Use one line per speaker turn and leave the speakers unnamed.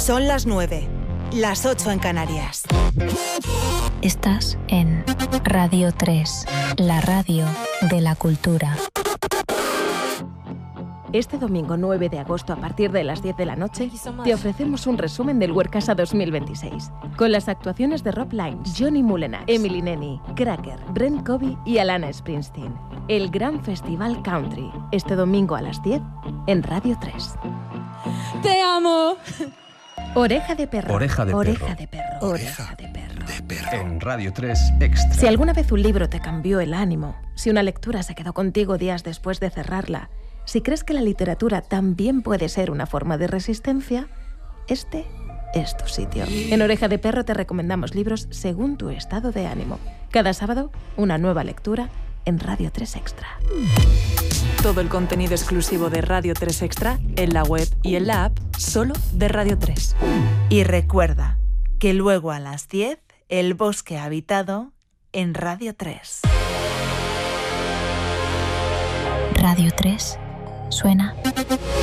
Son las 9, las 8 en Canarias.
Estás en Radio 3, la radio de la cultura.
Este domingo 9 de agosto, a partir de las 10 de la noche, te ofrecemos un resumen del Workasa 2026, con las actuaciones de Rob Lines, Johnny Mullena, Emily Nenny, Cracker, Brent Covey y Alana Springsteen. El gran festival country, este domingo a las 10 en Radio 3.
¡Te amo!
Oreja de perro.
Oreja de
Oreja
perro.
de perro.
Oreja
de perro.
En Radio 3 Extra.
Si alguna vez un libro te cambió el ánimo, si una lectura se quedó contigo días después de cerrarla, si crees que la literatura también puede ser una forma de resistencia, este es tu sitio. En Oreja de Perro te recomendamos libros según tu estado de ánimo. Cada sábado, una nueva lectura en Radio 3 Extra.
Todo el contenido exclusivo de Radio 3 Extra en la web y en la app solo de Radio 3.
Y recuerda que luego a las 10, El Bosque Habitado en Radio 3.
Radio 3 suena